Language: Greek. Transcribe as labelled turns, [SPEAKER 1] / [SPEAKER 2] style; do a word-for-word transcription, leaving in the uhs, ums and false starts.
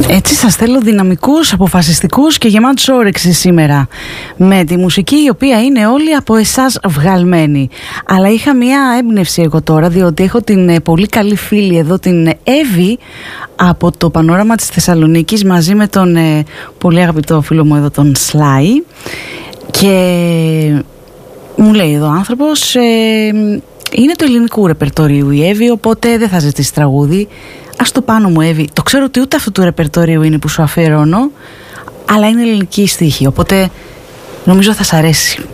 [SPEAKER 1] Έτσι σας θέλω δυναμικούς, αποφασιστικούς και γεμάτους όρεξη σήμερα, με τη μουσική η οποία είναι όλη από εσάς βγαλμένη. Αλλά είχα μια έμπνευση εγώ τώρα, διότι έχω την πολύ καλή φίλη εδώ, την Εύη, από το Πανόραμα της Θεσσαλονίκης, μαζί με τον ε, πολύ αγαπητό φίλο μου εδώ, τον Σλάι. Και μου λέει εδώ ο άνθρωπος, ε, είναι του ελληνικού ρεπερτορίου η Εύη, οπότε δεν θα ζητήσει τραγούδι. Ας το πάνω μου, Εύη. Το ξέρω ότι ούτε αυτού του ρεπερτορίου είναι που σου αφιερώνω, αλλά είναι ελληνική στίχη, οπότε νομίζω θα σ' αρέσει.